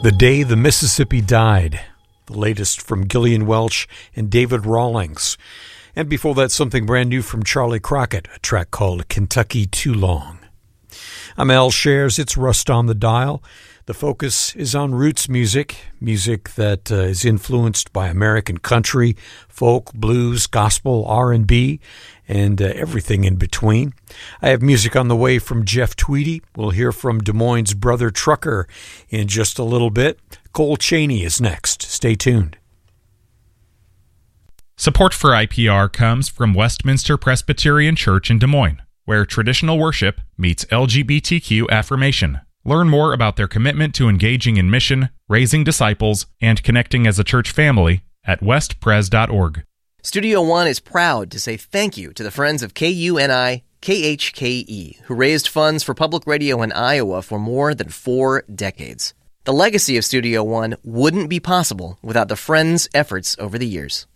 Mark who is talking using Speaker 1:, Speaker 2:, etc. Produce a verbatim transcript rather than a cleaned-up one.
Speaker 1: The Day the Mississippi Died, the latest from Gillian Welch and David Rawlings. And before that, something brand new from Charlie Crockett, a track called Kentucky Too Long. I'm Al Shares, it's Rust on the Dial. The focus is on roots music, music that uh, is influenced by American country, folk, blues, gospel, R and B, and uh, everything in between. I have music on the way from Jeff Tweedy. We'll hear from Des Moines' Brother Trucker in just a little bit. Cole Chaney is next. Stay tuned.
Speaker 2: Support for I P R comes from Westminster Presbyterian Church in Des Moines, where traditional worship meets L G B T Q affirmation. Learn more about their commitment to engaging in mission, raising disciples, and connecting as a church family at west pres dot org.
Speaker 3: Studio One is proud to say thank you to the friends of K U N I K H K E, who raised funds for public radio in Iowa for more than four decades. The legacy of Studio One wouldn't be possible without the friends' efforts over the years.